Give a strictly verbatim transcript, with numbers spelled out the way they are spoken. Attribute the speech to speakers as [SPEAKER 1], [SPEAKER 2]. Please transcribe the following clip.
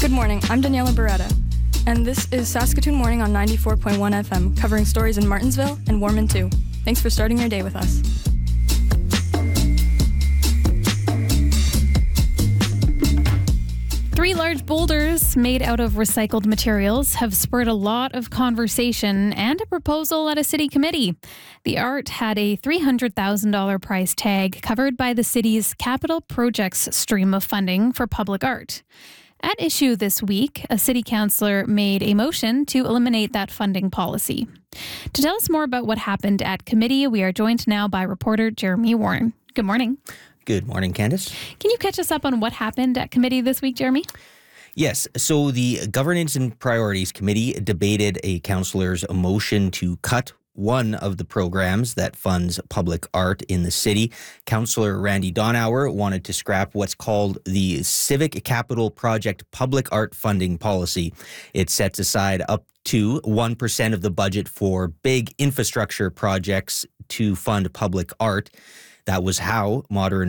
[SPEAKER 1] Good morning, I'm Daniela Beretta, and this is Saskatoon Morning on ninety-four point one F M, covering stories in Martinsville and Warman too. Thanks for starting your day with us.
[SPEAKER 2] Three large boulders made out of recycled materials have spurred a lot of conversation and a proposal at a city committee. The art had a three hundred thousand dollars price tag covered by the city's capital projects stream of funding for public art. At issue this week, a city councillor made a motion to eliminate that funding policy. To tell us more about what happened at committee, we are joined now by reporter Jeremy Warren. Good morning.
[SPEAKER 3] Good morning, Candice.
[SPEAKER 2] Can you catch us up on what happened at committee this week, Jeremy?
[SPEAKER 3] Yes. So the Governance and Priorities Committee debated a councillor's motion to cut one of the programs that funds public art in the city. Councillor Randy Donauer wanted to scrap what's called the Civic Capital Project Public Art Funding Policy. It sets aside up to one percent of the budget for big infrastructure projects to fund public art. That was how Modern